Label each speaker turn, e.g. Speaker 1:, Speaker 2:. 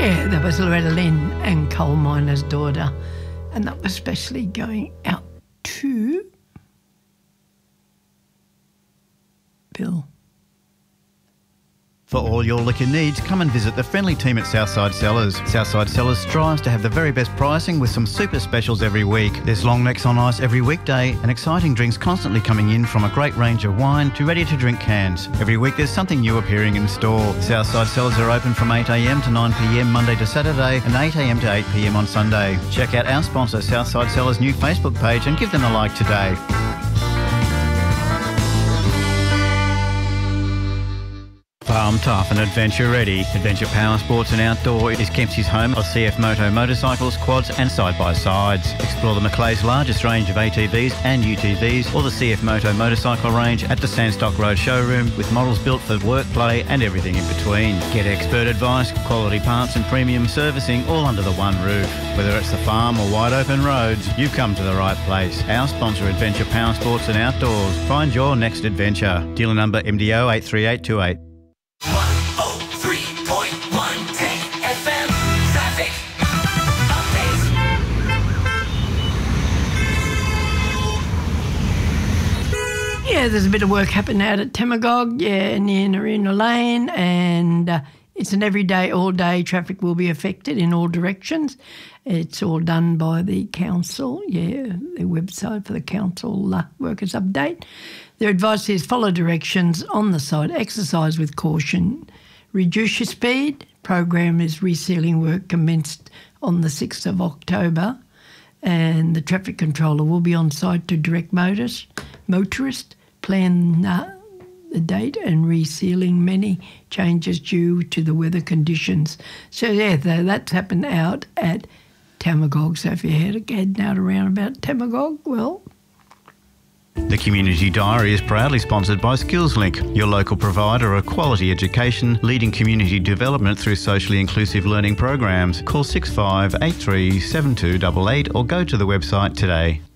Speaker 1: Yeah, that was Loretta Lynn and Coal Miner's Daughter. And that was especially going out to Bill.
Speaker 2: For all your liquor needs, come and visit the friendly team at Southside Cellars. Southside Cellars strives to have the very best pricing with some super specials every week. There's long necks on ice every weekday and exciting drinks constantly coming in, from a great range of wine to ready-to-drink cans. Every week there's something new appearing in store. Southside Cellars are open from 8am to 9pm Monday to Saturday and 8am to 8pm on Sunday. Check out our sponsor Southside Cellars' new Facebook page and give them a like today. Farm tough and adventure ready. Adventure Power Sports and Outdoor is Kempsey's home of CF Moto motorcycles, quads and side-by-sides. Explore the Macleay's largest range of ATVs and UTVs, or the CF Moto motorcycle range at the Sandstock Road showroom, with models built for work, play and everything in between. Get expert advice, quality parts and premium servicing all under the one roof. Whether it's the farm or wide open roads, you've come to the right place. Our sponsor, Adventure Power Sports and Outdoors. Find your next adventure. Dealer number MDO 83828.
Speaker 3: 103.1 FM traffic updates.
Speaker 1: Yeah, there's a bit of work happening out at Temagog, near Narina Lane, and it's an everyday, all-day traffic will be affected in all directions. It's all done by the council, the website for the council workers update. Their advice is follow directions on the site, exercise with caution, reduce your speed. Program is resealing work commenced on the 6th of October, and the traffic controller will be on site to direct motorists, plan the date and resealing. Many changes due to the weather conditions. So that's happened out at Temagog. So if you're heading out around about Temagog, well.
Speaker 2: The Community Diary is proudly sponsored by SkillsLink, your local provider of quality education, leading community development through socially inclusive learning programs. Call 6583 7288 or go to the website today.